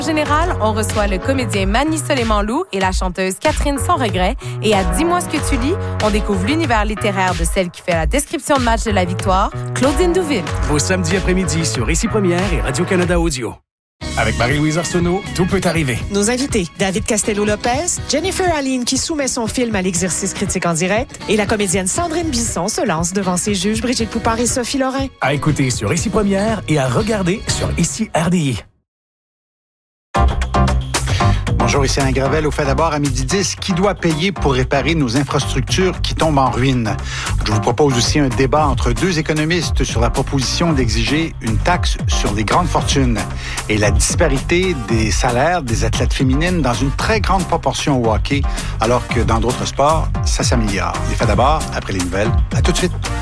En général, on reçoit le comédien Manny Soleiman-Loup et la chanteuse Catherine Sans Regret. Et à Dis-moi ce que tu lis, on découvre l'univers littéraire de celle qui fait la description de match de la victoire, Claudine Douville. Vos samedis après-midi sur Ici Première et Radio-Canada Audio. Avec Marie-Louise Arsenault, tout peut arriver. Nos invités, David Castello-Lopez, Jennifer Aline qui soumet son film à l'exercice critique en direct et la comédienne Sandrine Bisson se lance devant ses juges Brigitte Poupard et Sophie Lorrain. À écouter sur Ici Première et à regarder sur Ici RDI. Bonjour, ici Alain Gravel. Au fait d'abord, à midi 10, qui doit payer pour réparer nos infrastructures qui tombent en ruine? Je vous propose aussi un débat entre deux économistes sur la proposition d'exiger une taxe sur les grandes fortunes et la disparité des salaires des athlètes féminines dans une très grande proportion au hockey, alors que dans d'autres sports, ça s'améliore. Les faits d'abord, après les nouvelles. À tout de suite.